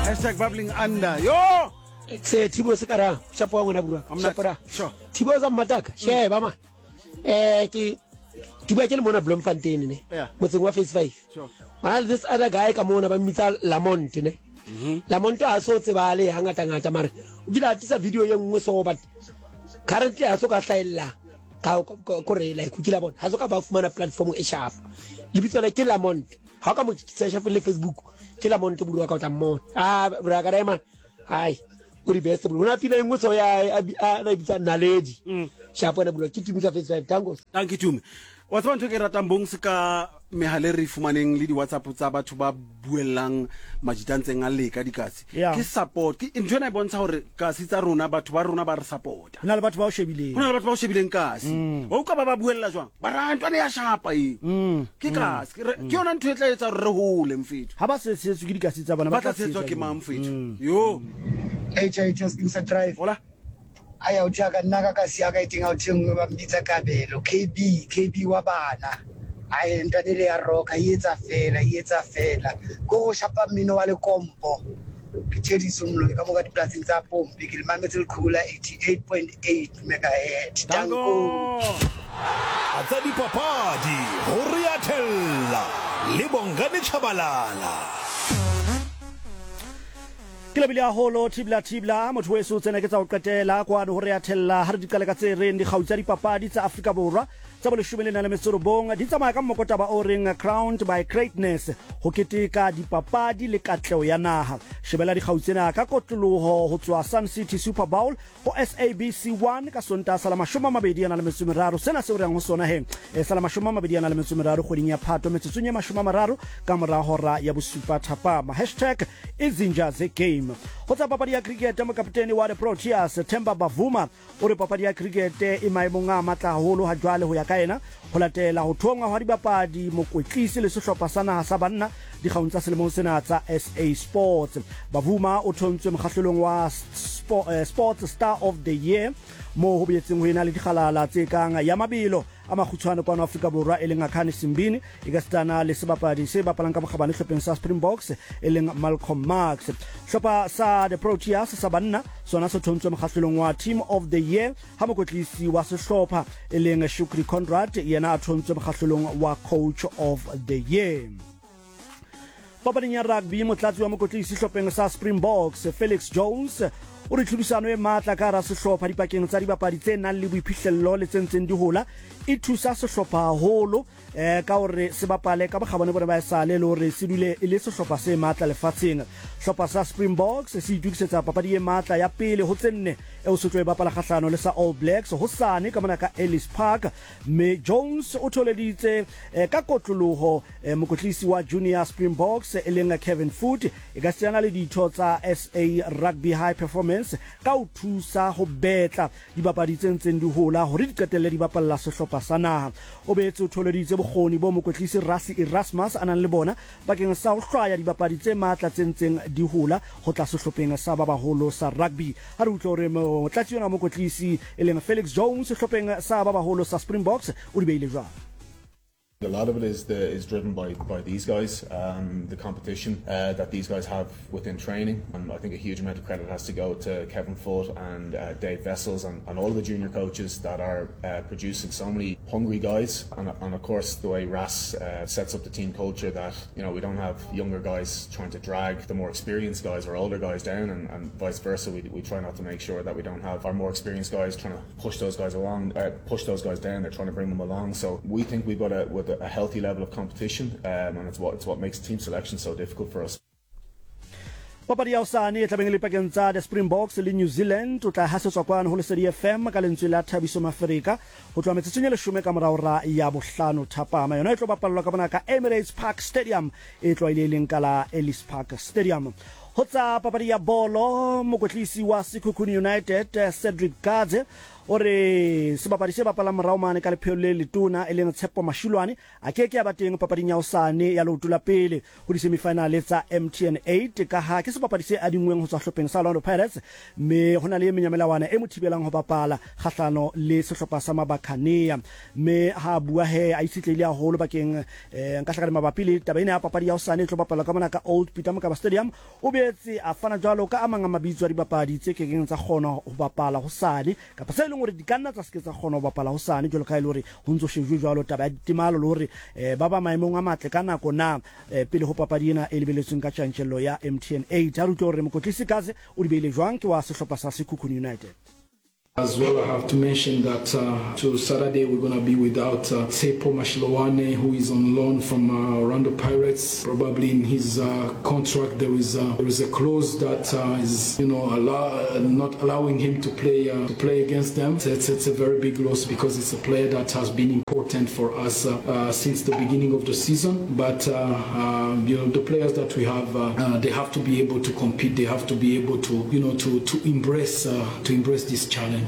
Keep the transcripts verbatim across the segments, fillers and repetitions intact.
Hashtag bubbling under. Yo! Se Thibo se kara shapo wa ngwana bua. Shapora. Sure. Thibo za mataka. She ba ma. Eh ki Thibo ke le mona Bloemfontein ne. Yeah. Motseng wa phase five. Sure. While this other guy ka mona ba mitsa Lamont ne. Mhm. Lamont a so tseba le hangata ngata mare. O dila tisa video ye nngwe so but currently a so ka hlaella ka ko re like kila bona. Ha so ka ba fumana platform e sharp. Lebitso la ke Lamont. Ha ka mo search for le Facebook. Ke Lamont ke bua ka tla mo. Ah bra ka rema. Hai. Uri best bro una pina engwe so ya na bitsa Naledi shapo na bro ke tumi ka phase five tango thank you tumi wa tsaba ntho ke ratang bong se ka mehale re fumaneng le di WhatsApp tsa batho ba buellang majitantseng a le ka dikasi ke support ke ntho ena e bontsha hore kasi tsa rona batho ba rona ba re support hona le batho ba o shebileng hona le batho ba o shebileng kasi o ka ba ba buella jwang ba ra ntwana ya shapa e ke kasi ke yona ntho e tla etsa re hole mfethu ha ba se setswe ke dikasi tsa bona ba tla setswa ke mang mfethu yo H I just gives a drive. Hola. Aya utshaka naka kasi aka itinga uthengwe bambitsa kabelo K B K B wa bana. Aye ntwanele ya roka yetsa fela yetsa fela. Go shapa mino wa le kompo. Ke tshediso mlo ka mo ka diplasing tsa pompi ke le mametse le khula eighty-eight point eight megahertz. Tango. Atsa di papadi ho riathella le Bongani Chabalala. Kila bila holo tibla tibla motho weso tsena ke tsa o qetela kwa ho re ya thella ha re di kala ka tse re ndi gautsa di papadi tsa Afrika Borwa tsa bo leshome le na le metsoro bong di tsamaya ka mokota ba o reng crowned by greatness ho keteka di papadi le katleo ya naha shebela di gautsena ka kotloloho ho tswa Sun City Super Bowl ho S A B C one ka sonta salama shoma mabedi ya na le metsoro meraro sena se o reng ho sona he e salama shoma mabedi ya na le metsoro meraro kgoding ya Phato metsotsong ya mashoma mararo ka mora hora ya bosupa thapama hashtag izinja ze game ho tsa papadi ya cricket mo kapteni wa the Proteas Themba Bavuma o re papadi ya cricket e maemong a matla haholo ha jwale ho ya ka ena ho latela ho thonga hwa dibapadi mokwetlisi le sehlopha sa naha sa banna di kgauntsha selemong sena tsa S A Sports Bavuma o thontswe mokgahlelong wa Sport, uh, Sports Star of the Year mo ho boetseng ho ena le dikgalala tse kang ya mabelo a magutshwane kwa Afrika Borwa e leng Akhane Simbini e ka stana le sebapadi se bapalang ka bokgabane hlopeng sa Springboks e leng Malcolm Marx hlopa sa the Proteas sa banna sona se thontswe mokgahlelong wa Team of the Year ha mokotlisi wa sehlopha e leng Shukri Conrad yena a thontswe mokgahlelong wa Coach of the Year. Papading ya rugby motlatsi wa mokotlisi hlopeng sa Springboks Felix Jones o re tlhodisano e matla ka ra sehlopha dipakeng tsa dibapadi tse nang le boiphihlello le tsentseng di hola e thusa sehlopha haholo eh ka hore se bapale ka bokgabane bona ba sale le hore se dule e le sehlopha se matla lefatsheng sehlopha sa Springboks se itukisetsa papadi e matla ya pele ho tsenne e o se tlo e bapala kgahlano le sa All Blacks ho sane ka mona ka Ellis Park me Jones o tholeditse eh, ka kotloloho eh, mokotlisi wa Junior Springboks e leng Kevin Foot e ka tsena le ditho tsa S A Rugby High Performance ka o thusa ho betla dibapadi tse ntseng di hola hore di qetelle di bapalla sehlopha sa naha o beetse o tholeditse bokgoni bo mokotlisi Rasi Erasmus anang le bona bakeng sa ho hlwaya dibapadi tse matla tse ntseng di hola ho tla sehlopheng sa ba baholo sa rugby ha re utlwa hore motlatsi yona mokotlisi e leng Felix Jones sehlopheng sa ba baholo sa Springboks o di beile jwang. A lot of it is the, is driven by, by these guys, um, the competition uh, that these guys have within training. And I think a huge amount of credit has to go to Kevin Foote and uh, Dave Vessels and, and all of the junior coaches that are uh, producing so many hungry guys. And, and of course, the way Ras uh, sets up the team culture that, you know, we don't have younger guys trying to drag the more experienced guys or older guys down and, and vice versa. We, we try not to make sure that we don't have our more experienced guys trying to push those guys along, uh, push those guys down. They're trying to bring them along. So we think we've got a, with a a healthy level of competition, um, and it's what it's what makes team selection so difficult for us. Papadi ya usane e tlabeng le pakeng tsa the Springboks le New Zealand o tla hasetswa kwana ho Lesedi F M ka lentswe la Thabiso Mafrika ho tloha metsotsong e leshome ka morao ra ya bohlano thapama yona e tlo bapallwa ka bona ka Emirates Park Stadium e tlwaelehileng ka la Ellis Park Stadium. Ho tsa papadi ya bolo mokotlisi wa Sekhukhune United Cedric Gadze o re sebapadi se bapala morao mane ka lepheo le letona e leng Tshepo Mashulwane a ke ke ya ba teng papading ya hosane ya leoto la pele ho di semifinale tsa M T N eight ka ha ke sebapadi se adingweng ho tswa hlopheng sa Orlando Pirates me hona le menyamelawana e mo thibelang ho bapala kgahlano le sehlopha sa Mabakhanea me ha bua he a isitlile haholo bakeng nka hlaka le mabapi le taba ena ya papadi ya hosane e tlo bapala ka mona ka Old Peter Mokaba Stadium o boetse a fana jwalo ka amang a mabitso a dibapadi tse kekeng tsa kgona ho bapala hosane kapa se leng hore di kanna tsa se ke tsa kgona ho bapala hosane jwalo ka ile hore ho ntso shejwe jwalo taba ya ditemalo le hore ba ba maemong a matle ka nako na pele ho papadi ena e lebeletsweng ka tjantjello ya M T N eight ha rutlo hore mokotlisi kaze o di beile jwang ke wa sehlopha sa Sekhukhune United. As well, I have to mention that uh, to Saturday we're going to be without uh, Tshepo Mashulwane, who is on loan from uh, Orlando Pirates. Probably in his uh, contract there is uh, there is a clause that uh, is you know allow, not allowing him to play uh, to play against them. So it's, it's a very big loss because it's a player that has been important for us uh, uh, since the beginning of the season. But uh, uh, you know the players that we have, uh, uh, they have to be able to compete. They have to be able to you know to to embrace uh, to embrace this challenge.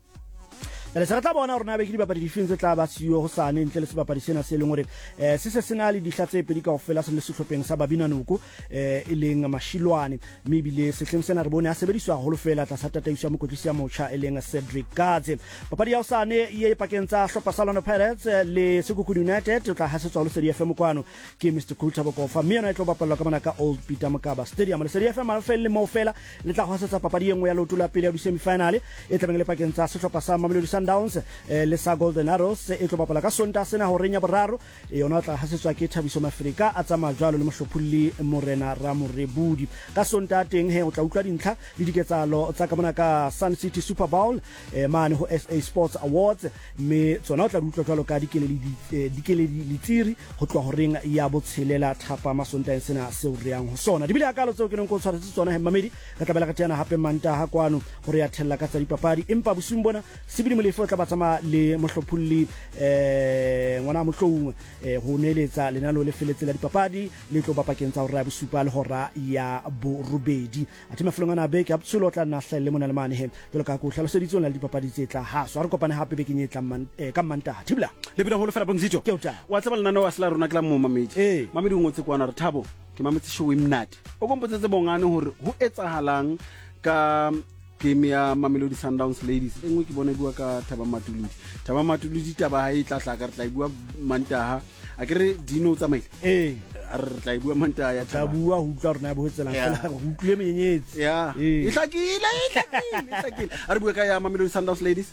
Le sa tla bona rona be ke dibapadi di fintse tla ba siyo ho sane ntle le sebapadi sena se leng hore eh se se sena le dihlatse pedi kaofela se le sehlopheng sa Babina Noko eh e leng Mashilwane mme bile sehleng sena re bone a sebediswa holo fela tla sa tataiso ya mokotlisi ya motjha e leng Cedric Gadze. Papadi ya hosane e pakeng tsa hlopha sa Orlando Pirates le Sekhukhune United tla hasetswa ho Lesedi F M kwano ke Mister Kulthabo Kofa mme yona e tlo bapalwa ka mona ka Old Peter Mokaba Stadium. Lesedi F M a felle mo fela le tla ho hasetsa papadi engwe ya loto la pele ya di semifinale e tla bengele pakeng tsa sehlopha sa Mamelodi Sundowns eh, le sa Golden Arrows e tlo bapala ka Sonta sena ho renya boraro e yona tla hasetswa ke Thabiso Mafrika a tsamaya jwalo le Mohlophulli Morena Ramorebudi ka Sonta teng he o tla utlwa dintlha le diketsalo tsa ka mona ka Sun City Super Bowl eh, mane ho S A Sports Awards me tsona o tla utlwa jwalo ka dikeledi dikeledi litsiri ho tloa ho reng ya botshelela thapa masonta sena se o reang ho sona dibile akalo tseo ke neng go tshwaretse tsona he mamedi ka tabela ka tena hape manta ha kwano hore ya thella ka tsa dipapadi empa bosung bona sebidi molefo tla batsama le Mohlophulli eh ngwana motlong eh ho neletsa lenalo le feletse la dipapadi le tlo bapakeng tsa hore ya bosupa le hora ya borobedi atima flongana be ke absolo tla na hlelle mona le mane he tlo ka go hlaloseditswe la dipapadi tse tla ha so re kopane hape be ke nyetla man ka manta thibla le bina ho le fela bongzitjo ke uta wa tsaba lena no asla rona kla mo mamedi Eh. mamedi o ngotse kwana re Thabo ke mametse show e mnati o kompotse tse bongane hore ho etsahalang ka game ya Mamelodi Sundowns ladies engwe ke bona bua ka Thaba Matuludi Thaba Matuludi taba ha e tla tla ka re tla bua mantaha a ke re dino tsamaile eh a re tla bua mantaha ya tla Thaba bua ho tla rena bo tsela Yeah. fela ho utlwe menyenyetsi ya Eh. e hlakile e hlakile e hlakile a re bua ka ya Mamelodi Sundowns ladies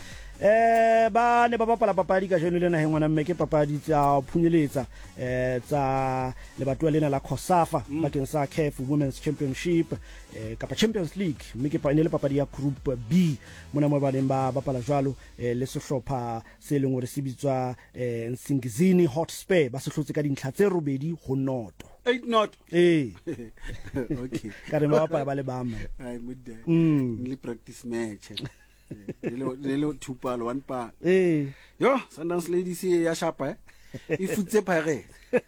eh ba ne ba bapala papadi ka jeno lena he ngwana mme ke papadi tsa phunyeletsa eh tsa lebatwa lena la Khosafa bakeng sa C A F Women's Championship eh kapa Champions League mme ke pa ne le papadi ya Group B mona mo ba leng ba bapala jwalo eh le sehlopha se leng hore se bitswa eh Nsingizini Hotspur ba se hlotse ka dintlha tse robedi ho noto eight not eh okay ka re ba bapala ba le bama ai mudde Mm. le practice match le le two pal one pal eh yo Sundowns ladies e ya shapa eh e futse Pirates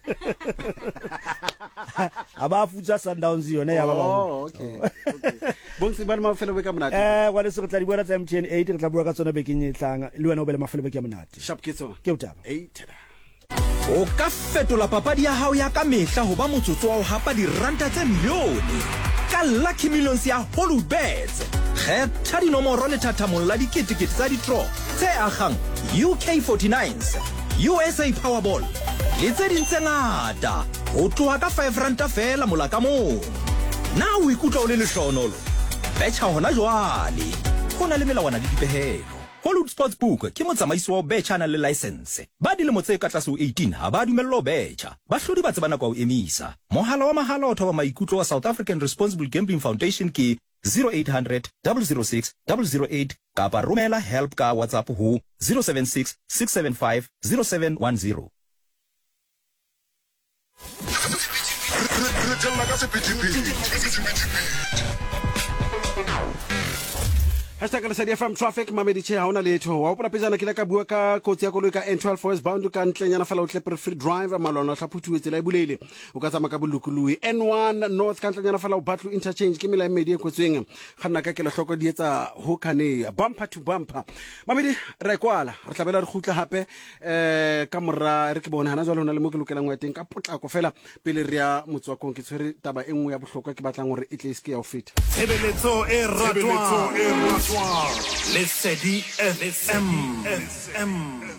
aba futsa Sundowns yona ya ba ba oh okay okay bongsi ba ma fela be ka monate eh wa le se go tla di bona tsa M T N eight re tla bua ka tsona be ke nyetlang le wena o be le mafelo be ke monate sharp ke tsona ke utaba eight o ka fetola papadi ya hao ya ka mehla ho ba motsotso wa ho hapa diranta tse milione ka Lucky Millions ya Hollywoodbets kgetha dinomoro le thathamong la diketekete tsa di-draw tse akgang U K forty-nines U S A Powerball le tse ding tse ngata ho tloha ka five ranta fela mola ka mong na o ikutlwa o le lehlohonolo betjha hona jwale ho na le melawana le dipehelo Hollywood Sportsbook ke motsamaisi wa betjha na le license ba dilemo tse ka tlase ho eighteen ha ba dumellwa betjha ba hlodi ba tsebana kwa o emisa mohala wa mahala o thoba maikutlo wa South African Responsible Gambling Foundation ke zero eight hundred, double oh six, double oh eight kapa romela help ka WhatsApp ho zero seven six, six seven five, zero seven one zero. hashtag Lesedi F M traffic mamedi che ha ona letho wa opela pejana ke la ka bua ka kotsi ya koloi ka N twelve west bound ka ntlenyana fela o tle free drive malona tlhaphutuwe tsela e bulele o ka tsama ka bolukului N one north ka ntlenyana fela o batlu interchange ke mela e medi e kotsweng ganna ka kela hloko di etsa ho kane bumper to bumper mamedi re kwala re tlabela re khutla hape eh ka mora re ke bona hana jwale hona le mo ke lokelang wa teng ka potlako fela pele re ya motswakong ke tshwere taba e nngwe ya bohlokwa ke batlang hore e tle iske ya o feta tshebeletso e ratwang Lesedi F M